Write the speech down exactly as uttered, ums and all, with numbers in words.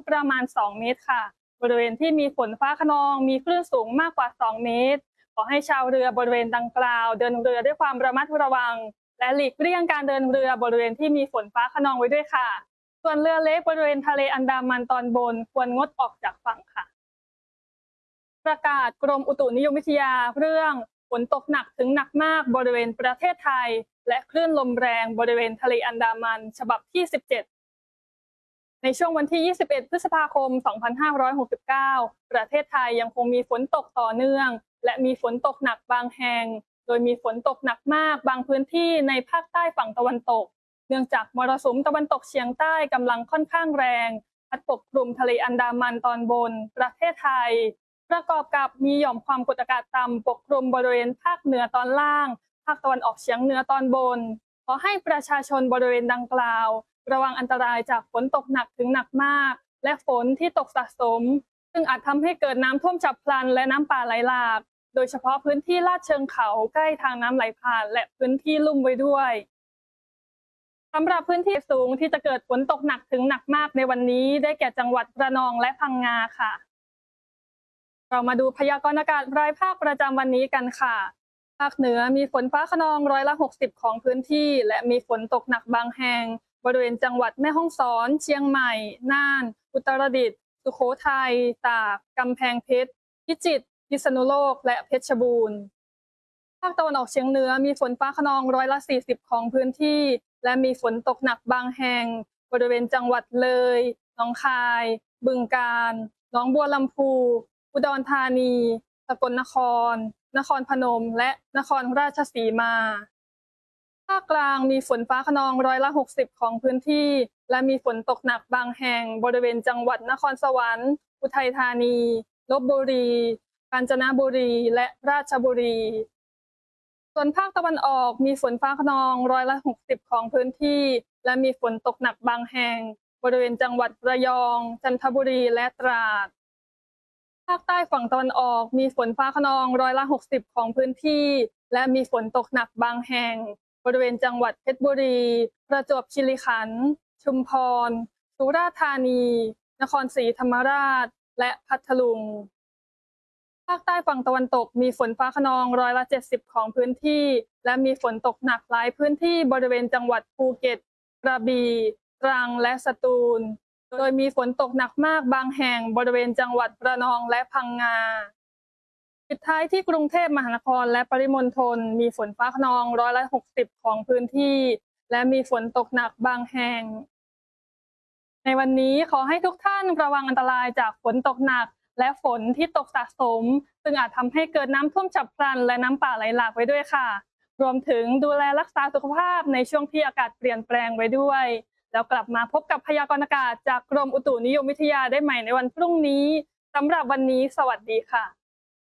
ประมาณสองเมตรค่ะบริเวณที่มีฝนฟ้าคะนองมีคลื่นสูงมากกว่าสองเมตรขอให้ชาวเรือบริเวณดังกล่าวเดินเรือด้วยความระมัดระวังและหลีกเลี่ยงการเดินเรือบริเวณที่มีฝนฟ้าคะนองไว้ด้วยค่ะส่วนเรือเล็กบริเวณทะเลอันดามันตอนบนควรงดออกจากฝั่งค่ะประกาศกรมอุตุนิยมวิทยาเรื่องฝนตกหนักถึงหนักมากบริเวณประเทศไทยและคลื่นลมแรงบริเวณทะเลอันดามันฉบับที่สิบเจ็ดในช่วงวันที่ยี่สิบเอ็ดพฤษภาคมสองพันห้าร้อยหกสิบเก้าประเทศไทยยังคงมีฝนตกต่อเนื่องและมีฝนตกหนักบางแห่งโดยมีฝนตกหนักมากบางพื้นที่ในภาคใต้ฝั่งตะวันตกเนื่องจากมรสุมตะวันตกเฉียงใต้กำลังค่อนข้างแรงพัดปกคลุมทะเลอันดามันตอนบนประเทศไทยประกอบกับมีหย่อมความกดอากาศต่ำปกคลุมบริเวณภาคเหนือตอนล่างภาคตะวันออกเฉียงเหนือตอนบนขอให้ประชาชนบริเวณดังกล่าวระวังอันตรายจากฝนตกหนักถึงหนักมากและฝนที่ตกสะสมซึ่งอาจทำให้เกิดน้ำท่วมฉับพลันและน้ำป่าไหลหลากโดยเฉพาะพื้นที่ลาดเชิงเขาใกล้ทางน้ำไหลผ่านและพื้นที่ลุ่มไว้ด้วยสำหรับพื้นที่สูงที่จะเกิดฝนตกหนักถึงหนักมากในวันนี้ได้แก่จังหวัดระนองและพังงาค่ะเรามาดูพยากรณ์อากาศรายภาคประจำวันนี้กันค่ะภาคเหนือมีฝนฟ้าคะนองร้อยละหกสิบของพื้นที่และมีฝนตกหนักบางแห่งบริเวณจังหวัดแม่ฮ่องสอนเชียงใหม่น่านอุตรดิตถ์สุโขทัยตากกำแพงเพชรพิจิตรพิษณุโลกและเพชรบูรณ์ภาคตะวันออกเฉียงเหนือมีฝนฟ้าคะนองร้อยละสี่สิบของพื้นที่และมีฝนตกหนักบางแห่งบริเวณจังหวัดเลยหนองคายบึงกาฬหนองบัวลำพูอุดรธานีสกลนครนครพนมและนครราชสีมาภาคกลางมีฝนฟ้าคะนองร้อยละหกสิบของพื้นที่และมีฝนตกหนักบางแห่งบริเวณจังหวัดนครสวรรค์อุทัยธานีลพบุรีกาญจนบุรีและราชบุรีส่วนภาคตะวันออกมีฝนฟ้าคะนองร้อยละหกสิบของพื้นที่และมีฝนตกหนักบางแห่งบริเวณจังหวัดระยองจันทบุรีและตราดภาคใต้ฝั่งตะวันออกมีฝนฟ้าคะนองร้อยละหกสิบของพื้นที่และมีฝนตกหนักบางแห่งบริเวณจังหวัดเพชรบุรีประจวบคีรีขันธ์ชุมพรสุราษฎร์ธานีนครศรีธรรมราชและพัทลุงภาคใต้ฝั่งตะวันตกมีฝนฟ้าคะนองร้อยละเจ็ดสิบของพื้นที่และมีฝนตกหนักหลายพื้นที่บริเวณจังหวัดภูเก็ตกระบี่ตรังและสตูลโดยมีฝนตกหนักมากบางแห่งบริเวณจังหวัดระนองและพังงาปิดท้ายที่กรุงเทพมหานครและปริมณฑลมีฝนฟ้าคะนองร้อยละหกสิบของพื้นที่และมีฝนตกหนักบางแห่งในวันนี้ขอให้ทุกท่านระวังอันตรายจากฝนตกหนักและฝนที่ตกสะสมซึ่งอาจทำให้เกิดน้ำท่วมฉับพลันและน้ำป่าไหลหลากไว้ด้วยค่ะรวมถึงดูแลรักษาสุขภาพในช่วงที่อากาศเปลี่ยนแปลงไว้ด้วยแล้วกลับมาพบกับพยากรณ์อากาศจากกรมอุตุนิยมวิทยาได้ใหม่ในวันพรุ่งนี้สำหรับวันนี้สวัสดีค่ะ